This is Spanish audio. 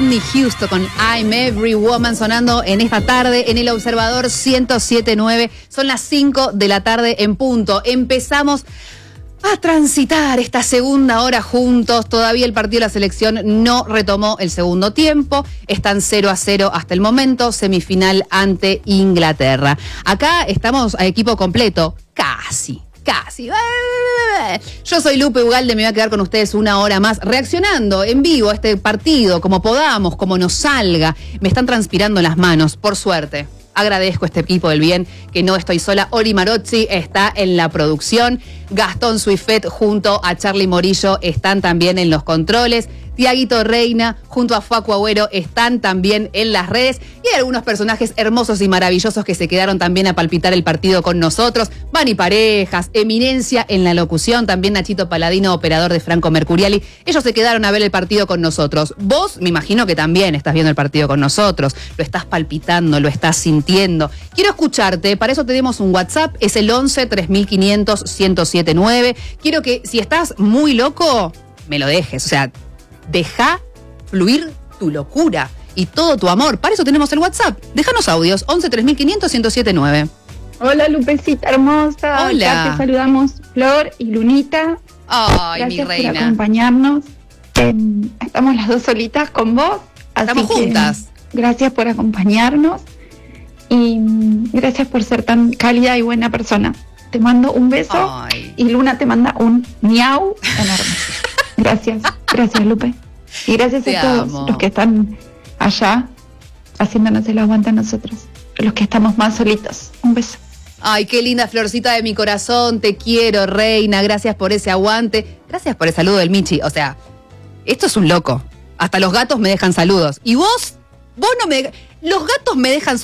Whitney Houston con I'm Every Woman sonando en esta tarde en el Observador 107.9. Son las 5 de la tarde en punto. Empezamos a transitar esta segunda hora juntos. Todavía el partido de la selección no retomó el segundo tiempo. Están 0-0 hasta el momento. Semifinal ante Inglaterra. Acá estamos a equipo completo. Casi. Yo soy Lupe Ugalde, me voy a quedar con ustedes una hora más reaccionando en vivo a este partido, como podamos, como nos salga. Me están transpirando las manos, por suerte. Agradezco a este equipo del bien que no estoy sola. Oli Marozzi está en la producción. Gastón Suifet junto a Charlie Morillo están también en los controles. Tiaguito Reina junto a Facu Agüero están también en las redes. Y hay algunos personajes hermosos y maravillosos que se quedaron también a palpitar el partido con nosotros. Vani Parejas, Eminencia en la locución, también Nachito Paladino, operador de Franco Mercuriali. Ellos se quedaron a ver el partido con nosotros. Vos, me imagino que también estás viendo el partido con nosotros. Lo estás palpitando, lo estás sintiendo. Quiero escucharte, para eso tenemos un WhatsApp, es el 11 3500 1079. Quiero que si estás muy loco, me lo dejes, o sea, deja fluir tu locura y todo tu amor. Para eso tenemos el WhatsApp. Déjanos audios, 11 3500 1079. Hola, Lupecita hermosa. Hola. Acá te saludamos Flor y Lunita. Ay, Gracias mi reina. por acompañarnos. Estamos las dos solitas con vos. Estamos juntas. Gracias por acompañarnos y gracias por ser tan cálida y buena persona. Te mando un beso. Ay. Y Luna te manda un miau enorme. Gracias Lupe. Y gracias Te a todos amo. los que están allá haciéndonos el aguante a nosotros, los que estamos más solitos. Un beso. Ay, qué linda florcita de mi corazón, te quiero, reina, gracias por ese aguante, gracias por el saludo del Michi, o sea, esto es un loco, hasta los gatos me dejan saludos, y vos no me, los gatos me dejan